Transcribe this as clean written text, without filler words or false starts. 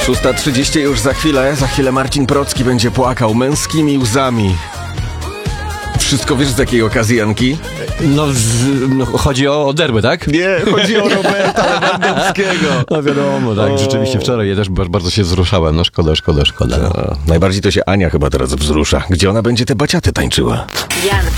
6:30 już za chwilę Marcin Procki będzie płakał męskimi łzami. Wszystko wiesz z jakiej okazji, Janki? No, chodzi o derby, tak? Nie, chodzi o Roberta Lewandowskiego. No wiadomo, tak, rzeczywiście wczoraj ja też bardzo się wzruszałem, no szkoda. Najbardziej to się Ania chyba teraz wzrusza. Gdzie ona będzie te baciaty tańczyła? Janki